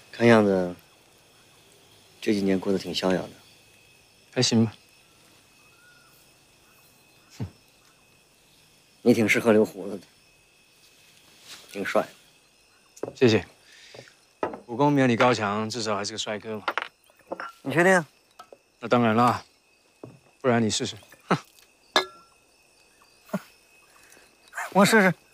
看样子这几年过得挺逍遥的， 还行吧。 哼，你挺适合留胡子的，挺帅。 谢谢。武功没有你高强，至少还是个帅哥嘛。 你确定？ 那当然啦，不然你试试。 我试试。